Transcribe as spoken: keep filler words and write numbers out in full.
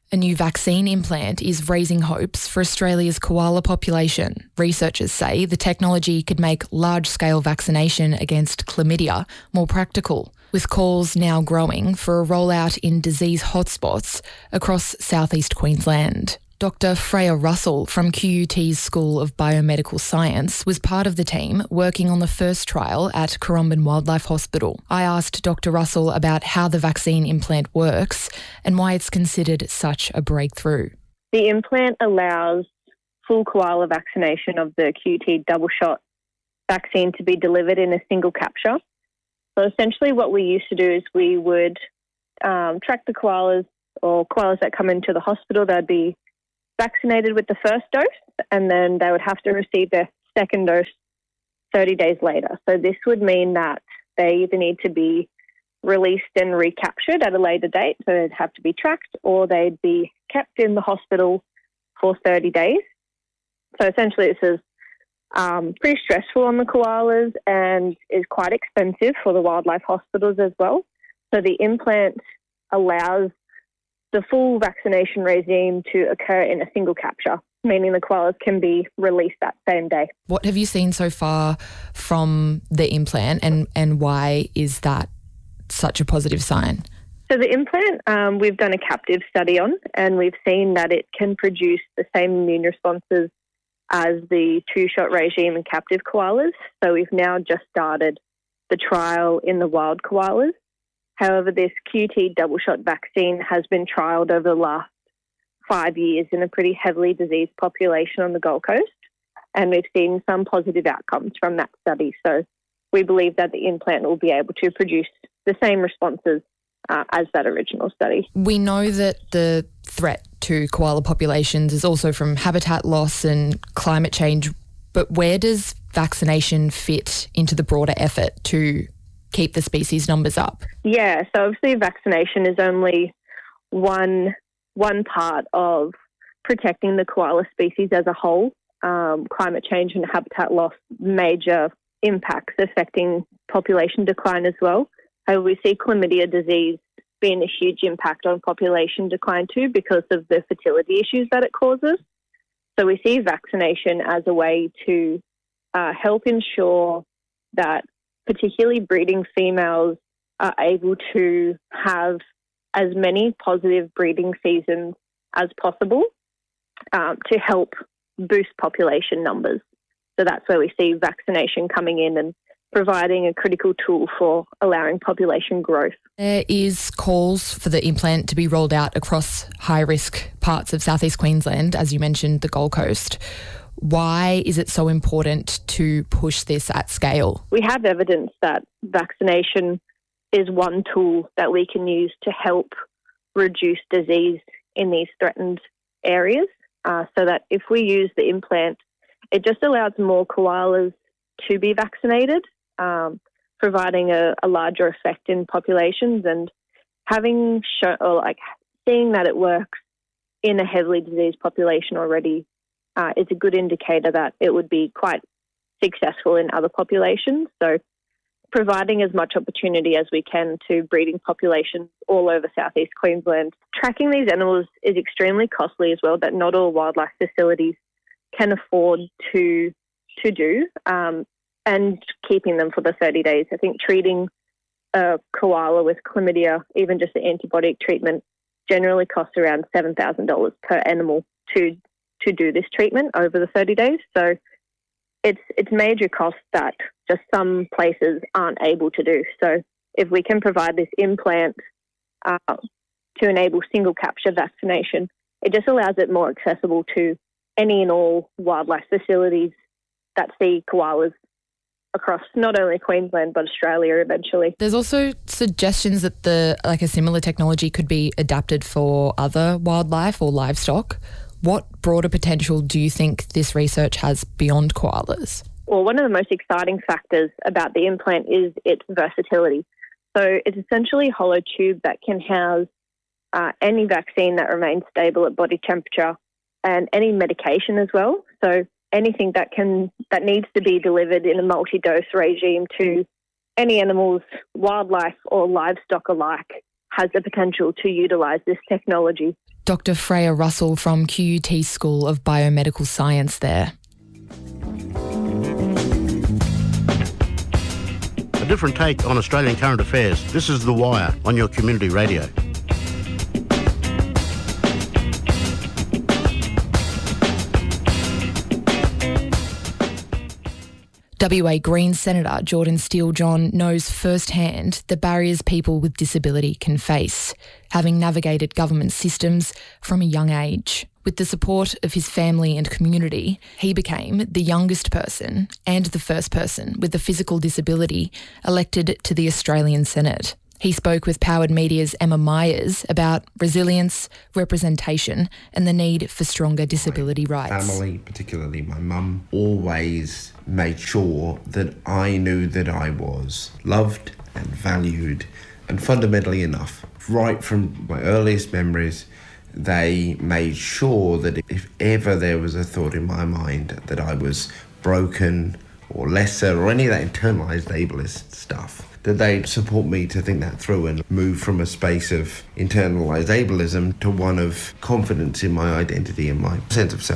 A new vaccine implant is raising hopes for Australia's koala population. Researchers say the technology could make large-scale vaccination against chlamydia more practical, with calls now growing for a rollout in disease hotspots across southeast Queensland. Doctor Freya Russell from Q U T's School of Biomedical Science was part of the team working on the first trial at Currumbin Wildlife Hospital. I asked Doctor Russell about how the vaccine implant works and why it's considered such a breakthrough. The implant allows full koala vaccination of the Q U T double shot vaccine to be delivered in a single capture. So essentially what we used to do is we would um, track the koalas or koalas that come into the hospital. They'd be vaccinated with the first dose, and then they would have to receive their second dose thirty days later. So this would mean that they either need to be released and recaptured at a later date, so they'd have to be tracked, or they'd be kept in the hospital for thirty days. So essentially this is um, pretty stressful on the koalas and is quite expensive for the wildlife hospitals as well. So the implant allows the full vaccination regime to occur in a single capture, meaning the koalas can be released that same day. What have you seen so far from the implant, and, and why is that such a positive sign? So the implant um, we've done a captive study on, and we've seen that it can produce the same immune responses as the two-shot regime in captive koalas. So we've now just started the trial in the wild koalas. However, this Q T double-shot vaccine has been trialled over the last five years in a pretty heavily diseased population on the Gold Coast, and we've seen some positive outcomes from that study. So we believe that the implant will be able to produce the same responses uh, as that original study. We know that the threat to koala populations is also from habitat loss and climate change, but where does vaccination fit into the broader effort to keep the species numbers up? Yeah, so obviously vaccination is only one one part of protecting the koala species as a whole. Um, climate change and habitat loss, major impacts affecting population decline as well. However, we see chlamydia disease being a huge impact on population decline too because of the fertility issues that it causes. So we see vaccination as a way to uh, help ensure that particularly breeding females are able to have as many positive breeding seasons as possible um, to help boost population numbers. So that's where we see vaccination coming in and providing a critical tool for allowing population growth. There is calls for the implant to be rolled out across high-risk parts of southeast Queensland, as you mentioned, the Gold Coast. Why is it so important to push this at scale? We have evidence that vaccination is one tool that we can use to help reduce disease in these threatened areas, uh, so that if we use the implant, it just allows more koalas to be vaccinated, um, providing a, a larger effect in populations, and having show, or like seeing that it works in a heavily diseased population already uh, is a good indicator that it would be quite successful in other populations. So providing as much opportunity as we can to breeding populations all over southeast Queensland. Tracking these animals is extremely costly as well, that not all wildlife facilities can afford to to do, um, and keeping them for the thirty days. I think treating a koala with chlamydia, even just the antibiotic treatment, generally costs around seven thousand dollars per animal to to do this treatment over the thirty days. So it's it's major costs that just some places aren't able to do. So if we can provide this implant uh, to enable single capture vaccination, it just allows it more accessible to any and all wildlife facilities that see koalas across not only Queensland but Australia eventually. There's also suggestions that the like a similar technology could be adapted for other wildlife or livestock. What broader potential do you think this research has beyond koalas? Well, one of the most exciting factors about the implant is its versatility. So it's essentially a hollow tube that can house uh, any vaccine that remains stable at body temperature and any medication as well. So anything that can that needs to be delivered in a multi-dose regime to any animals, wildlife or livestock alike, has the potential to utilise this technology. Doctor Freya Russell from Q U T School of Biomedical Science there. A different take on Australian current affairs. This is The Wire on your community radio. W A Greens Senator Jordan Steele-John knows firsthand the barriers people with disability can face, having navigated government systems from a young age. With the support of his family and community, he became the youngest person and the first person with a physical disability elected to the Australian Senate. He spoke with Powered Media's Emma Myers about resilience, representation and the need for stronger disability my rights. Family, particularly my mum, always made sure that I knew that I was loved and valued and fundamentally enough. Right from my earliest memories, they made sure that if ever there was a thought in my mind that I was broken or lesser or any of that internalised ableist stuff, that they'd support me to think that through and move from a space of internalised ableism to one of confidence in my identity and my sense of self.